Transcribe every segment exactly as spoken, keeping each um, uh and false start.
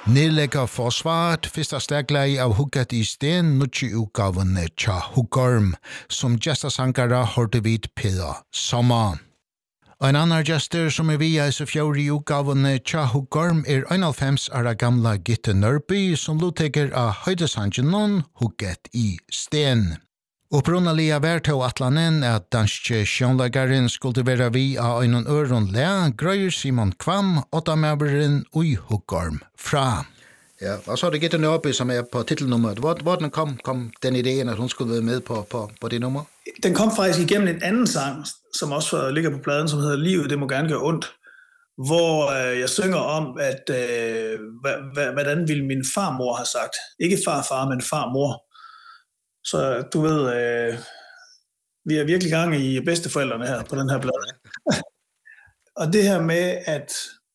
Nedlegger forsvaret første stegleie av hugget i sten nutje utgavene tja Huggorm, som gestasankara hørte vid Peder Sommer. En annan gester som er via i så fjord i utgavene tja Huggorm er einalfems ara gamla Gitte Nørby, som lotteker av høydesangenon hugget i sten. Opprunnelige værtøv atlanen er at danske sjånlagaren skulle være vi av øynon øron le, grøyer Simon Kvam, åttamøveren ui Huggorm fra. Ja, og så er det Gitte Nørby, som er på titelnummeret. Hvordan kom, kom den ideen, at hun skulle være med på, på, på det nummer? Den kom faktisk igennem en anden sang, som også ligger på pladen, som hedder Livet, det må gerne gøre ondt, hvor øh, jeg synger om, at øh, hvordan ville min farmor have sagt. Ikke farfar, men farmor. Så du ved, øh, vi er virkelig gang i bedsteforældrene her på den her plade. Og det her med, at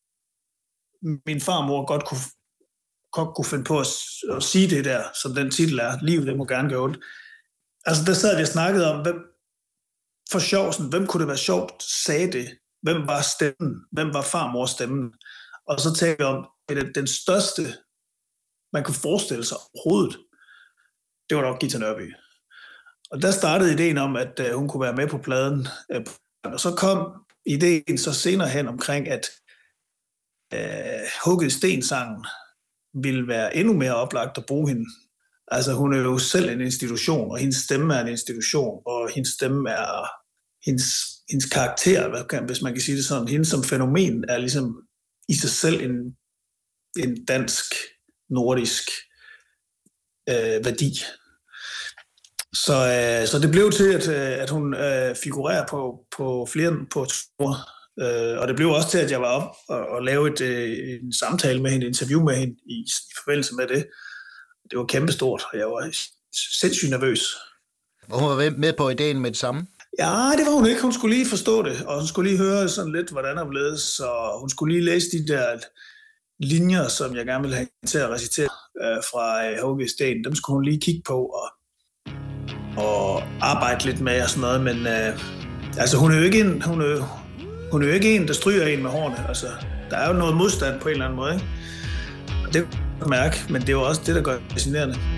min farmor godt kunne, godt kunne finde på at, at sige det der, som den titel er, Livet, det må gerne gøre ondt. Altså, der sad vi og snakkede om, hvem, for sjovsen, hvem kunne det være sjovt, sagde det? Hvem var stemmen? Hvem var farmors stemmen? Og så talte vi om, at den største, man kunne forestille sig overhovedet, det var nok Gitte Nørby. Og der startede ideen om, at uh, hun kunne være med på pladen. Uh, og så kom ideen så senere hen omkring, at uh, Hugget i sten-sangen ville være endnu mere oplagt at bruge hende. Altså, hun er jo selv en institution, og hendes stemme er en institution, og hendes stemme er hendes, hendes karakter, hvis man kan sige det sådan. Hende som fænomen er ligesom i sig selv en, en dansk, nordisk øh, værdi. Så, øh, så det blev til, at, at hun øh, figurerer på, på flere på tur. Øh, og det blev også til, at jeg var op og, og lavede et, øh, en samtale med hende, et interview med hende i, i forbindelse med det. Det var kæmpestort, og jeg var sindssygt nervøs. Og hun var med på ideen med det samme? Ja, det var hun ikke. Hun skulle lige forstå det, og hun skulle lige høre sådan lidt, hvordan det blev, så hun skulle lige læse de der linjer, som jeg gerne ville have til at recitere øh, fra øh, Hugget i sten. Dem skulle hun lige kigge på og, og arbejde lidt med og sådan noget, men øh, altså, hun er jo ikke en, hun er, hun er jo ikke en, der stryger en med hårene. Altså, der er jo noget modstand på en eller anden måde, ikke? Og det kan man mærke, men det er jo også det, der gør det fascinerende.